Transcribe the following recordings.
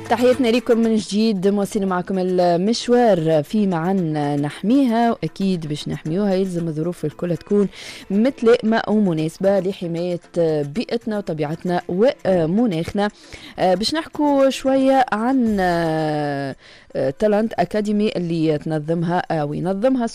تحياتنا لكم من جديد، مواصلين معكم المشوار في معن نحميها، وأكيد باش نحميوها يلزم الظروف الكل تكون متلائمة ومناسبة لحماية بيئتنا وطبيعتنا ومناخنا. باش نحكو شوية عن تالنت أكاديمي اللي تنظمها أو ينظمها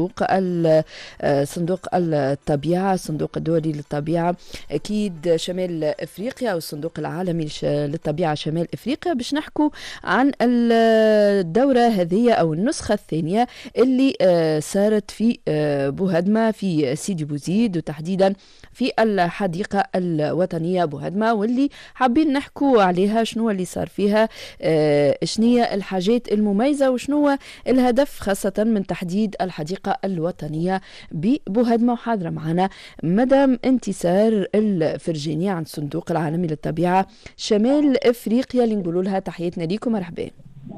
صندوق الطبيعة، الصندوق الدولي للطبيعة، أكيد شمال أفريقيا أو الصندوق العالمي للطبيعة شمال أفريقيا. باش نحكو عن الدورة هذه أو النسخة الثانية اللي صارت في بوهدمة في سيدي بوزيد، وتحديدا في الحديقة الوطنية بوهدمة، واللي حابين نحكو عليها شنو اللي صار فيها، شنية الحاجات المميزة وشنو الهدف خاصة من تحديد الحديقة الوطنية ببوهدمة. وحاضرة معنا مدام انتصار الفرجيني عن الصندوق العالمي للطبيعة شمال افريقيا، اللي نقولوا لها تحياتنا ليكم. مرحبا.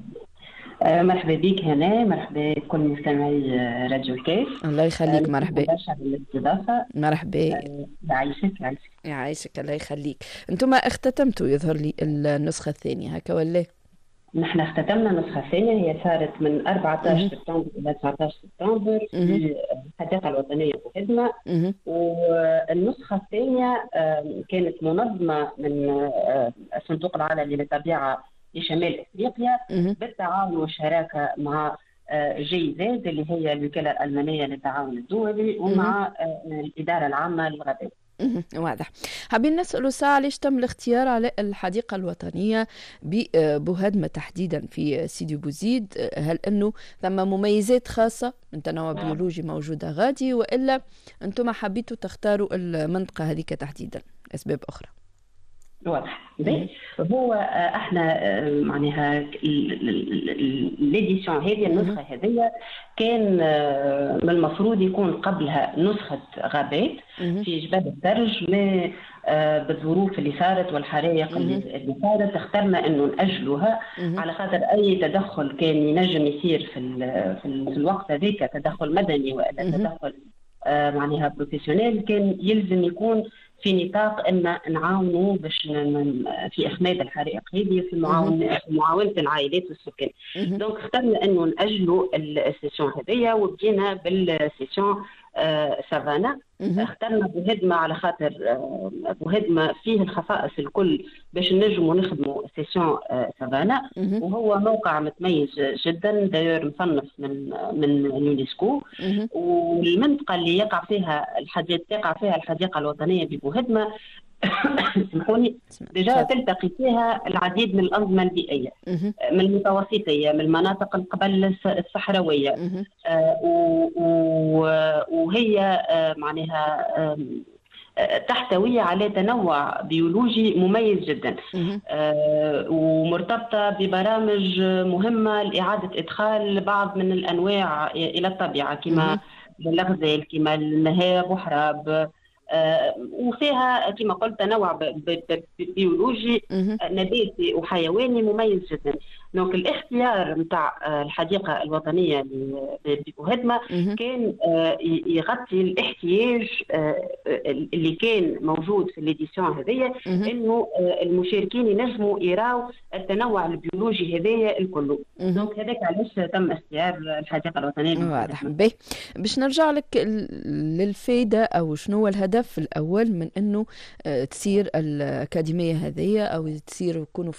مرحبا بك هنا، مرحبا بكل مستمعي راديو الكاف. الله يخليك. مرحبا برشا بالاستضافه. مرحبا. يعيشك. يعيشك الله يخليك. انتم اختتمتوا يظهر لي النسخة الثانية هكا ولا؟ نحن اختتمنا النسخة الثانية، هي صارت من 14 سبتمبر إلى 19 سبتمبر في الحديقة الوطنية بوهدمة. والنسخة الثانية كانت منظمة من الصندوق العالمي للطبيعة لشمال أفريقيا بالتعاون والشراكة مع جيزاد اللي هي الوكالة الألمانية للتعاون الدولي ومع الإدارة العامة للغابات. واضح. حابين نسألوا ساعة ليش تم الاختيار على الحديقة الوطنية ببوهدمة تحديدا في سيدي بوزيد؟ هل أنه ثم مميزات خاصة من تنوع بيولوجي موجودة غادي، وإلا أنتم حبيتوا تختاروا المنطقة هذه تحديدا أسباب أخرى؟ واضح. هو احنا معناها ليديسيون هذه النسخه هذه كان من المفروض يكون قبلها نسخه غابات في جبال الثلج، بالظروف اللي صارت والحرائق اللي صارت اخترنا انه ناجلوها على خاطر اي تدخل كان ينجم يصير في الوقت هذاك، تدخل مدني والا تدخل معناها بروفيسيونيل، كان يلزم يكون في نطاق ان نعاونوا باش في اخماد الحرائق هذه، في معاونه العائلات والسكان. دونك اخترنا انه ناجلوا السيسيون هذيا وبدينا بالسيسيون سافانا. اخترنا بوهدمة على خاطر بوهدمة فيه الخصائص الكل باش نجموا نخدموا سيسيون سافانا، وهو موقع متميز جدا داير مصنف من اليونسكو. والمنطقة اللي يقع فيها الحديقة الوطنية ببوهدمة سمحوني ديجا تلتقي فيها العديد من الأنظمة البيئية، من المتوسطية، من المناطق القبل الصحراوية، وهي معناها تحتوي على تنوع بيولوجي مميز جدا، ومرتبطة ببرامج مهمة لإعادة إدخال بعض من الأنواع إلى الطبيعة كما الغزال، كما النهاب وحراب، وفيها كما قلت تنوع بيولوجي نباتي وحيواني مميز جدا. دونك الاختيار نتاع الحديقة الوطنية ببوهدمة كان يغطي الاحتياج اللي كان موجود في الإديسيون هذية، انه المشاركين ينجموا يراو التنوع البيولوجي هذايا الكل. دونك هذاك علاش تم اختيار الحديقة الوطنية. واضح. باش نرجع لك للفائدة او شنو الهدف الأول من أنه تصير الأكاديمية هذه أو تصير يكونوا